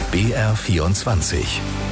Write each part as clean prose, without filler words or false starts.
BR24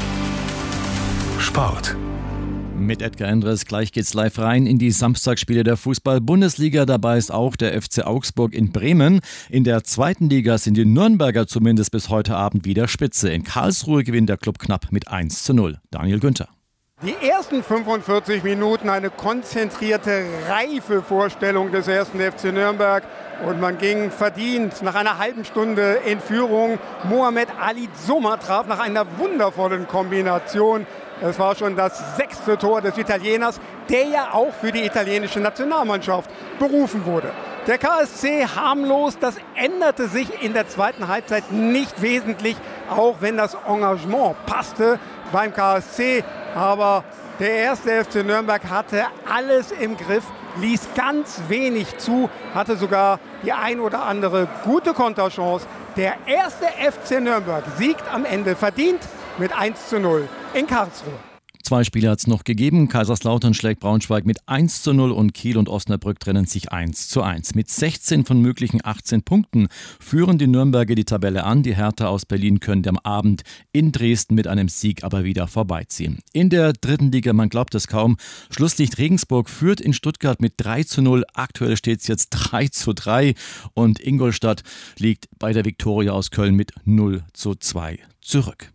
Sport. Mit Edgar Endres, gleich geht's live rein in die Samstagsspiele der Fußball-Bundesliga. Dabei ist auch der FC Augsburg in Bremen. In der zweiten Liga sind die Nürnberger zumindest bis heute Abend wieder Spitze. In Karlsruhe gewinnt der Club knapp mit 1:0. Daniel Günther. Die ersten 45 Minuten eine konzentrierte, reife Vorstellung des ersten FC Nürnberg. Und man ging verdient nach einer halben Stunde in Führung. Mohamed Ali Zuma traf nach einer wundervollen Kombination. Es war schon das 6. Tor des Italieners, der ja auch für die italienische Nationalmannschaft berufen wurde. Der KSC harmlos, das änderte sich in der zweiten Halbzeit nicht wesentlich, auch wenn das Engagement passte beim KSC. Aber der erste FC Nürnberg hatte alles im Griff, ließ ganz wenig zu, hatte sogar die ein oder andere gute Konterchance. Der erste FC Nürnberg siegt am Ende verdient mit 1:0 in Karlsruhe. 2 Spiele hat es noch gegeben. Kaiserslautern schlägt Braunschweig mit 1:0 und Kiel und Osnabrück trennen sich 1:1. Mit 16 von möglichen 18 Punkten führen die Nürnberger die Tabelle an. Die Hertha aus Berlin könnte am Abend in Dresden mit einem Sieg aber wieder vorbeiziehen. In der dritten Liga, man glaubt es kaum, Schlusslicht Regensburg führt in Stuttgart mit 3:0. Aktuell steht es jetzt 3:3 und Ingolstadt liegt bei der Viktoria aus Köln mit 0:2 zurück.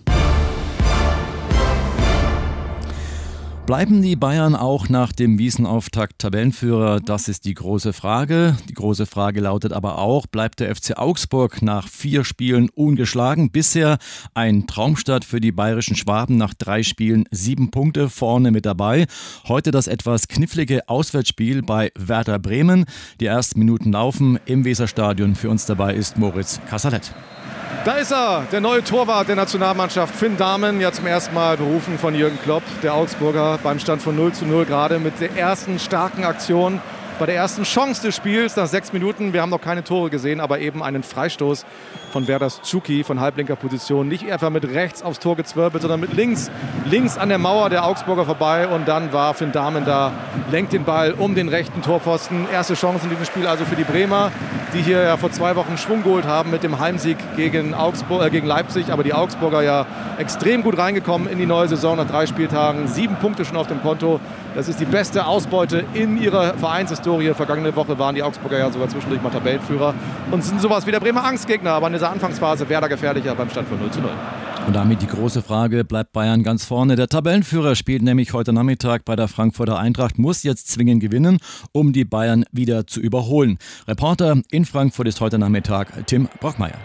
Bleiben die Bayern auch nach dem Wiesenauftakt Tabellenführer? Das ist die große Frage. Die große Frage lautet aber auch, bleibt der FC Augsburg nach 4 Spielen ungeschlagen? Bisher ein Traumstart für die bayerischen Schwaben, nach 3 Spielen 7 Punkte vorne mit dabei. Heute das etwas knifflige Auswärtsspiel bei Werder Bremen. Die ersten Minuten laufen im Weserstadion. Für uns dabei ist Moritz Kassalet. Da ist er, der neue Torwart der Nationalmannschaft, Finn Dahmen, ja zum ersten Mal berufen von Jürgen Klopp, der Augsburger, beim Stand von 0:0 gerade mit der ersten starken Aktion. Bei der ersten Chance des Spiels nach 6 Minuten, wir haben noch keine Tore gesehen, aber eben einen Freistoß von Werders Tschuki von halblinker Position. Nicht einfach mit rechts aufs Tor gezwirbelt, sondern mit links an der Mauer der Augsburger vorbei. Und dann war Finn Dahmen da, lenkt den Ball um den rechten Torpfosten. Erste Chance in diesem Spiel also für die Bremer, die hier ja vor 2 Wochen Schwung geholt haben mit dem Heimsieg gegen Leipzig. Aber die Augsburger ja extrem gut reingekommen in die neue Saison nach 3 Spieltagen. 7 Punkte schon auf dem Konto. Das ist die beste Ausbeute in ihrer Vereinshistorie. Vergangene Woche waren die Augsburger ja sogar zwischendurch mal Tabellenführer und sind sowas wie der Bremer Angstgegner. Aber in dieser Anfangsphase Werder gefährlicher beim Stand von 0:0. Und damit die große Frage, bleibt Bayern ganz vorne? Der Tabellenführer spielt nämlich heute Nachmittag bei der Frankfurter Eintracht, muss jetzt zwingend gewinnen, um die Bayern wieder zu überholen. Reporter in Frankfurt ist heute Nachmittag Tim Brockmeier.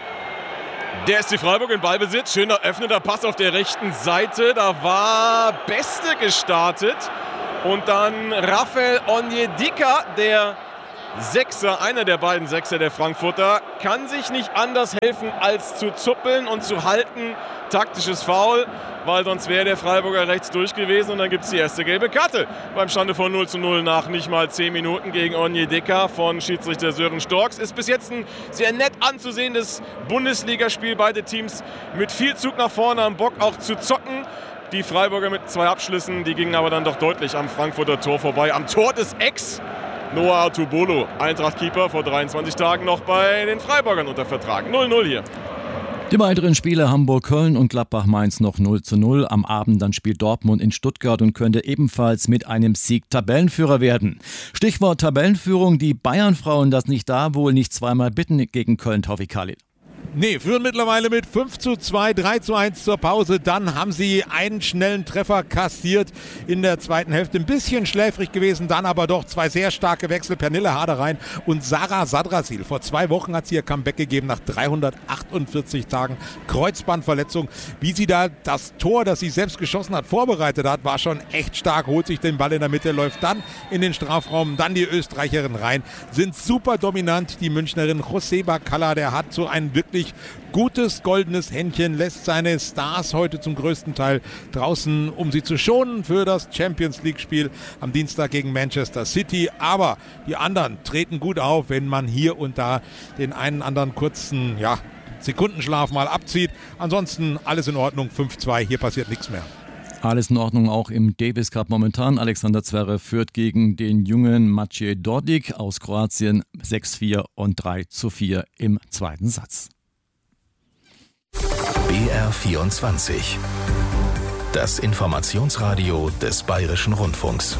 Der SC Freiburg in Ballbesitz, schöner öffneter Pass auf der rechten Seite, da war Beste gestartet und dann Rafael Onyedika, der Sechser, einer der beiden Sechser der Frankfurter, kann sich nicht anders helfen als zu zuppeln und zu halten. Taktisches Foul, weil sonst wäre der Freiburger rechts durch gewesen und dann gibt es die erste gelbe Karte beim Stande von 0:0 nach nicht mal 10 Minuten gegen Onyedika von Schiedsrichter Sören Storks. Ist bis jetzt ein sehr nett anzusehendes Bundesligaspiel. Beide Teams mit viel Zug nach vorne, am Bock auch zu zocken. Die Freiburger mit 2 Abschlüssen, die gingen aber dann doch deutlich am Frankfurter Tor vorbei. Am Tor des Ex Noah Atubolo, Eintracht-Keeper, vor 23 Tagen noch bei den Freiburgern unter Vertrag. 0:0 hier. Die weiteren Spiele Hamburg-Köln und Gladbach-Mainz noch 0:0. Am Abend dann spielt Dortmund in Stuttgart und könnte ebenfalls mit einem Sieg Tabellenführer werden. Stichwort Tabellenführung, die Bayern-Frauen das nicht da wohl nicht zweimal bitten gegen Köln, Taufik Khalil. Nee, führen mittlerweile mit 5:2, 3:1 zur Pause. Dann haben sie einen schnellen Treffer kassiert in der zweiten Hälfte. Ein bisschen schläfrig gewesen, dann aber doch 2 sehr starke Wechsel. Pernille Harder-Rein und Sarah Sadrasil. Vor 2 Wochen hat sie ihr Comeback gegeben nach 348 Tagen Kreuzbandverletzung. Wie sie da das Tor, das sie selbst geschossen hat, vorbereitet hat, war schon echt stark. Holt sich den Ball in der Mitte, läuft dann in den Strafraum, dann die Österreicherin rein. Sind super dominant, die Münchnerin Joseba Kalla. Der hat so einen wirklich gutes goldenes Händchen, lässt seine Stars heute zum größten Teil draußen, um sie zu schonen für das Champions-League-Spiel am Dienstag gegen Manchester City. Aber die anderen treten gut auf, wenn man hier und da den einen anderen kurzen Sekundenschlaf mal abzieht. Ansonsten alles in Ordnung, 5:2, hier passiert nichts mehr. Alles in Ordnung auch im Davis Cup momentan. Alexander Zverev führt gegen den jungen Maciej Dordic aus Kroatien 6:4 und 3:4 im zweiten Satz. BR24. Das Informationsradio des Bayerischen Rundfunks.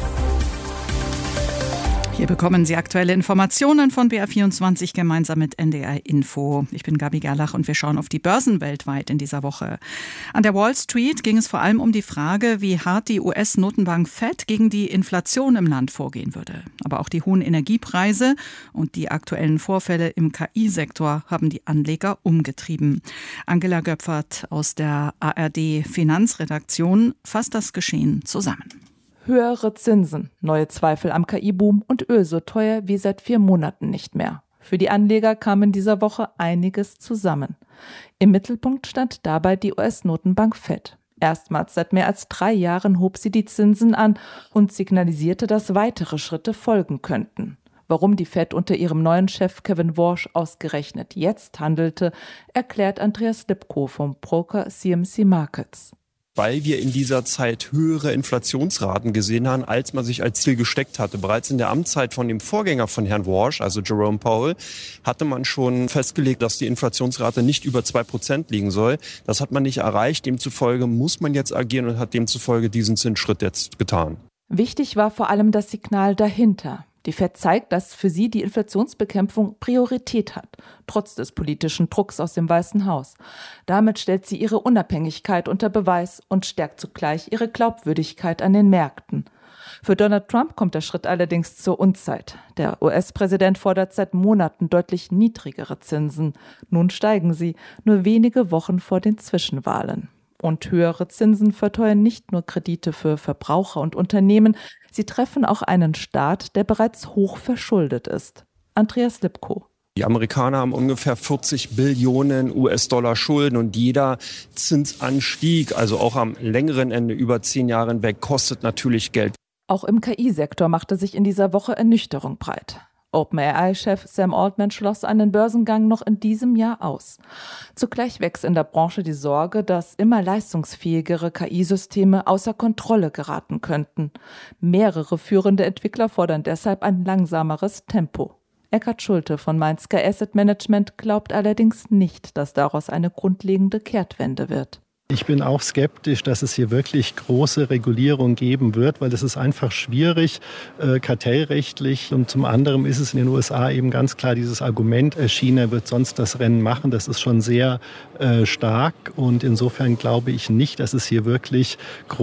Hier bekommen Sie aktuelle Informationen von BR24 gemeinsam mit NDR Info. Ich bin Gabi Gerlach und wir schauen auf die Börsen weltweit in dieser Woche. An der Wall Street ging es vor allem um die Frage, wie hart die US-Notenbank Fed gegen die Inflation im Land vorgehen würde. Aber auch die hohen Energiepreise und die aktuellen Vorfälle im KI-Sektor haben die Anleger umgetrieben. Angela Göpfert aus der ARD-Finanzredaktion fasst das Geschehen zusammen. Höhere Zinsen, neue Zweifel am KI-Boom und Öl so teuer wie seit 4 Monaten nicht mehr. Für die Anleger kam in dieser Woche einiges zusammen. Im Mittelpunkt stand dabei die US-Notenbank Fed. Erstmals seit mehr als 3 Jahren hob sie die Zinsen an und signalisierte, dass weitere Schritte folgen könnten. Warum die Fed unter ihrem neuen Chef Kevin Warsh ausgerechnet jetzt handelte, erklärt Andreas Lipko vom Broker CMC Markets. Weil wir in dieser Zeit höhere Inflationsraten gesehen haben, als man sich als Ziel gesteckt hatte. Bereits in der Amtszeit von dem Vorgänger von Herrn Warsh, also Jerome Powell, hatte man schon festgelegt, dass die Inflationsrate nicht über 2% liegen soll. Das hat man nicht erreicht. Demzufolge muss man jetzt agieren und hat demzufolge diesen Zinsschritt jetzt getan. Wichtig war vor allem das Signal dahinter. Die Fed zeigt, dass für sie die Inflationsbekämpfung Priorität hat, trotz des politischen Drucks aus dem Weißen Haus. Damit stellt sie ihre Unabhängigkeit unter Beweis und stärkt zugleich ihre Glaubwürdigkeit an den Märkten. Für Donald Trump kommt der Schritt allerdings zur Unzeit. Der US-Präsident fordert seit Monaten deutlich niedrigere Zinsen. Nun steigen sie, nur wenige Wochen vor den Zwischenwahlen. Und höhere Zinsen verteuern nicht nur Kredite für Verbraucher und Unternehmen, sie treffen auch einen Staat, der bereits hoch verschuldet ist. Andreas Lipko. Die Amerikaner haben ungefähr 40 Billionen US-Dollar Schulden und jeder Zinsanstieg, also auch am längeren Ende über 10 Jahre hinweg, kostet natürlich Geld. Auch im KI-Sektor machte sich in dieser Woche Ernüchterung breit. OpenAI-Chef Sam Altman schloss einen Börsengang noch in diesem Jahr aus. Zugleich wächst in der Branche die Sorge, dass immer leistungsfähigere KI-Systeme außer Kontrolle geraten könnten. Mehrere führende Entwickler fordern deshalb ein langsameres Tempo. Eckhard Schulte von Mainz Asset Management glaubt allerdings nicht, dass daraus eine grundlegende Kehrtwende wird. Ich bin auch skeptisch, dass es hier wirklich große Regulierung geben wird, weil es ist einfach schwierig, kartellrechtlich. Und zum anderen ist es in den USA eben ganz klar dieses Argument, China wird sonst das Rennen machen. Das ist schon sehr stark. Und insofern glaube ich nicht, dass es hier wirklich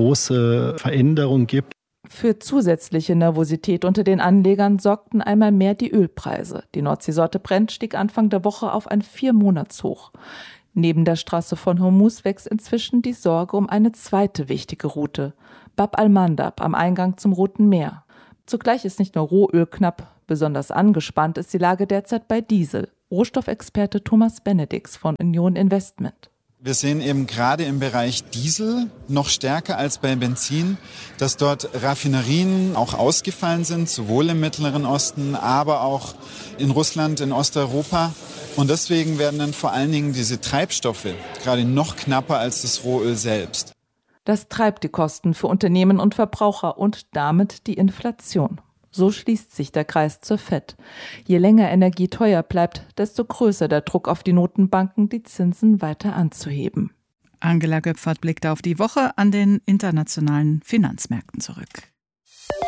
große Veränderungen gibt. Für zusätzliche Nervosität unter den Anlegern sorgten einmal mehr die Ölpreise. Die Nordseesorte Brent stieg Anfang der Woche auf ein 4-Monatshoch. Neben der Straße von Hormuz wächst inzwischen die Sorge um eine zweite wichtige Route, Bab al-Mandab am Eingang zum Roten Meer. Zugleich ist nicht nur Rohöl knapp, besonders angespannt ist die Lage derzeit bei Diesel. Rohstoffexperte Thomas Benedix von Union Investment. Wir sehen eben gerade im Bereich Diesel noch stärker als bei Benzin, dass dort Raffinerien auch ausgefallen sind, sowohl im Mittleren Osten, aber auch in Russland, in Osteuropa. Und deswegen werden dann vor allen Dingen diese Treibstoffe gerade noch knapper als das Rohöl selbst. Das treibt die Kosten für Unternehmen und Verbraucher und damit die Inflation. So schließt sich der Kreis zur Fed. Je länger Energie teuer bleibt, desto größer der Druck auf die Notenbanken, die Zinsen weiter anzuheben. Angela Göpfert blickte auf die Woche an den internationalen Finanzmärkten zurück.